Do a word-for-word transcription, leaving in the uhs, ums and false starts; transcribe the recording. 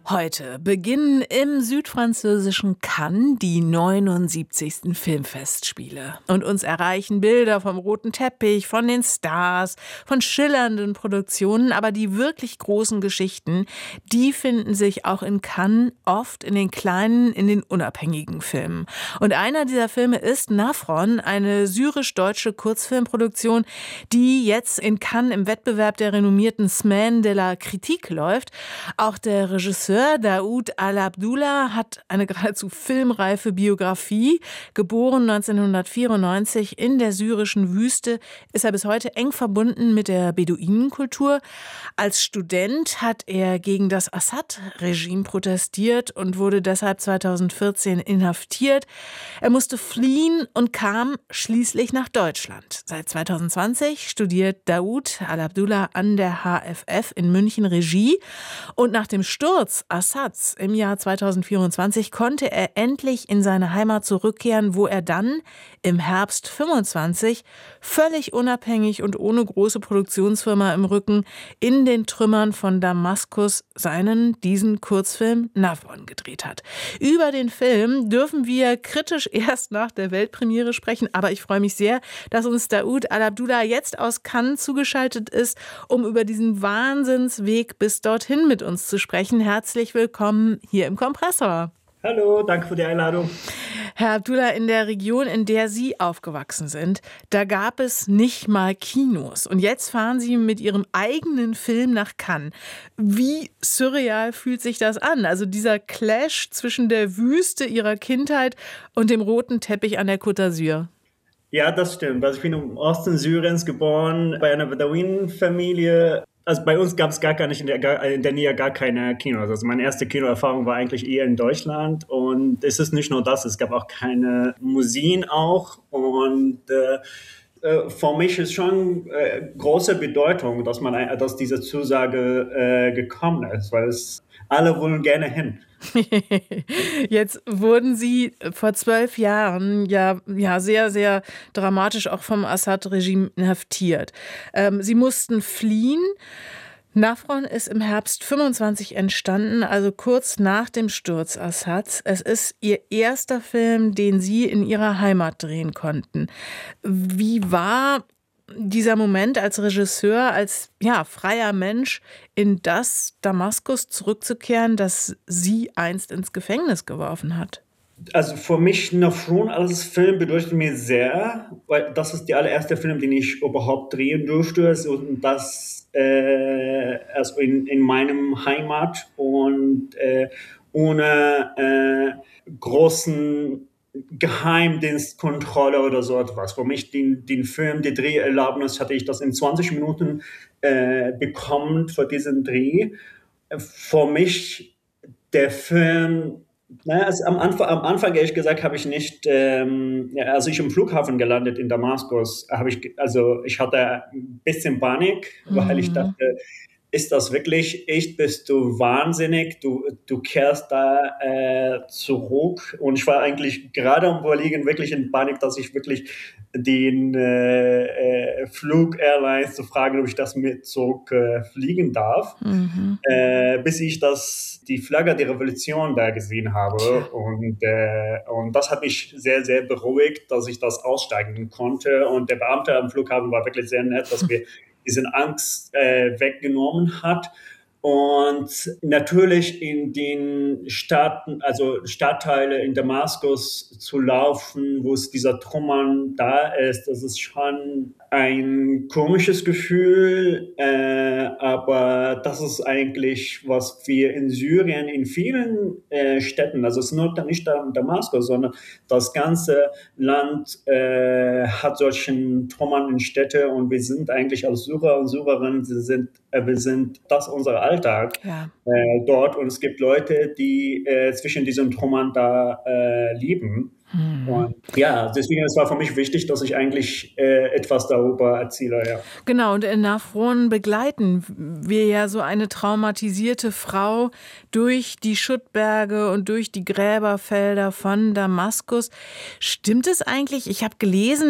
Heute beginnen im südfranzösischen Cannes die neunundsiebzigsten Filmfestspiele. Und uns erreichen Bilder vom roten Teppich, von den Stars, von schillernden Produktionen. Aber die wirklich großen Geschichten, die finden sich auch in Cannes oft in den kleinen, in den unabhängigen Filmen. Und einer dieser Filme ist Nafron, eine syrisch-deutsche Kurzfilmproduktion, die jetzt in Cannes im Wettbewerb der renommierten Semaine de la Critique läuft. Auch der Regisseur Daoud Al-Abdullah hat eine geradezu filmreife Biografie. Geboren neunzehnhundertvierundneunzig in der syrischen Wüste, ist er bis heute eng verbunden mit der Beduinenkultur. Als Student hat er gegen das Assad-Regime protestiert und wurde deshalb zweitausendvierzehn inhaftiert. Er musste fliehen und kam schließlich nach Deutschland. Seit zweitausendzwanzig studiert Daoud Al-Abdullah an der H F F in München Regie. Und nach dem Sturz Assads im Jahr zweitausendvierundzwanzig konnte er endlich in seine Heimat zurückkehren, wo er dann im Herbst fünfundzwanzig völlig unabhängig und ohne große Produktionsfirma im Rücken in den Trümmern von Damaskus seinen, diesen Kurzfilm Nafron gedreht hat. Über den Film dürfen wir kritisch erst nach der Weltpremiere sprechen, aber ich freue mich sehr, dass uns Daoud Al-Abdullah jetzt aus Cannes zugeschaltet ist, um über diesen Wahnsinnsweg bis dorthin mit uns zu sprechen. Herzlich willkommen hier im Kompressor. Hallo, danke für die Einladung. Herr Abdullah, in der Region, in der Sie aufgewachsen sind, da gab es nicht mal Kinos. Und jetzt fahren Sie mit Ihrem eigenen Film nach Cannes. Wie surreal fühlt sich das an? Also dieser Clash zwischen der Wüste Ihrer Kindheit und dem roten Teppich an der Côte d'Azur. Ja, das stimmt. Also ich bin im Osten Syriens geboren, bei einer Bedouinenfamilie. Also bei uns gab es gar, gar nicht in der, in der Nähe gar keine Kinos. Also meine erste Kinoerfahrung war eigentlich eher in Deutschland. Und es ist nicht nur das, es gab auch keine Museen auch. Und äh, äh, für mich ist schon äh, große Bedeutung, dass man, dass diese Zusage äh, gekommen ist, weil es alle wollen gerne hin. Jetzt wurden Sie vor zwölf Jahren ja, ja sehr, sehr dramatisch auch vom Assad-Regime inhaftiert. Ähm, Sie mussten fliehen. Nafron ist im Herbst fünfundzwanzig entstanden, also kurz nach dem Sturz Assads. Es ist Ihr erster Film, den Sie in Ihrer Heimat drehen konnten. Wie war dieser Moment als Regisseur, als ja, freier Mensch, in das Damaskus zurückzukehren, das Sie einst ins Gefängnis geworfen hat? Also für mich Nafron als Film bedeutet mir sehr, weil das ist der allererste Film, den ich überhaupt drehen durfte. Und das äh, also in, in meinem Heimat und äh, ohne äh, großen Geheimdienstkontrolle oder so etwas. Für mich den, den Film, die Dreherlaubnis, hatte ich das in zwanzig Minuten äh, bekommen für diesen Dreh. Für mich der Film, naja, also am Anfang, am Anfang ehrlich gesagt, habe ich nicht, ähm, ja, als ich im Flughafen gelandet in Damaskus, habe ich, also ich hatte ein bisschen Panik, mhm. weil ich dachte, ist das wirklich echt, bist du wahnsinnig, du, du kehrst da äh, zurück. Und ich war eigentlich gerade am Überlegen, wirklich in Panik, dass ich wirklich den äh, äh, Flug Airlines zu fragen, ob ich das mit zurück äh, fliegen darf, mhm. äh, bis ich das, die Flagge der Revolution da gesehen habe. Und, äh, und das hat mich sehr, sehr beruhigt, dass ich das aussteigen konnte. Und der Beamte am Flughafen war wirklich sehr nett, dass wir diesen Angst äh, weggenommen hat. Und natürlich in den Staaten, also Stadtteile in Damaskus zu laufen, wo es dieser Trümmern da ist, das ist schon ein komisches Gefühl, äh, aber das ist eigentlich, was wir in Syrien in vielen äh, Städten, also es ist nur nicht Damaskus, sondern das ganze Land äh, hat solchen trümmernden Städte und wir sind eigentlich als Syrer und Syrerinnen, wir sind, äh, wir sind das unser Alltag ja. äh, dort und es gibt Leute, die äh, zwischen diesen Trümmern da äh, leben. Hm. Und ja, deswegen es war für mich wichtig, dass ich eigentlich äh, etwas darüber erzähle. Ja. Genau, und in Nafron begleiten wir ja so eine traumatisierte Frau durch die Schuttberge und durch die Gräberfelder von Damaskus. Stimmt es eigentlich? Ich habe gelesen,